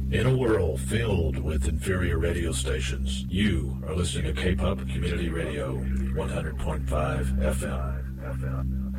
In a world filled with inferior radio stations, you are listening to K-Pop Community Radio 100.5 FM.